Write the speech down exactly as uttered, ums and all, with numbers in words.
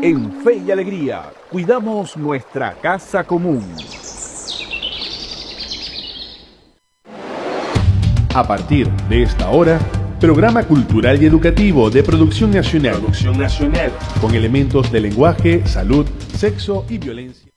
En Fe y Alegría, cuidamos nuestra casa común. A partir de esta hora, programa cultural y educativo de producción nacional, producción nacional, con elementos de lenguaje, salud, sexo y violencia.